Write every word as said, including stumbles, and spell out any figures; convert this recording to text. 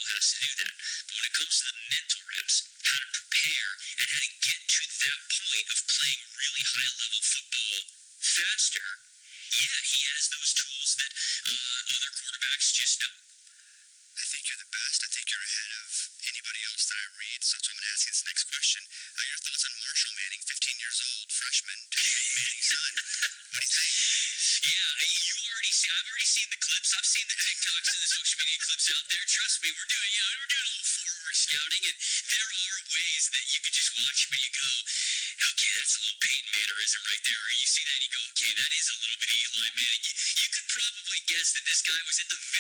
has to do that. But when it comes to the mental reps, how to prepare and how to get to that point of playing really high level football faster, yeah, he has those tools that uh, other quarterbacks just don't. I think you're the best. I think you're ahead of anybody else that I read. So I'm going to ask you this next question. Uh, your thoughts on Marshall Manning, fifteen years old, freshman, Peyton Manning's son. What do you think? Yeah, you already see. I've already seen the clips. I've seen the TikToks and the social media clips out there. Trust me, we're doing, you know, we're doing a little forward scouting, and there are ways that you can just watch him and you go, okay, that's a little Peyton Mannerism right there. Or you see that and you go, okay, that is a little bit of Eli Manning. You, you could probably guess that this guy was at the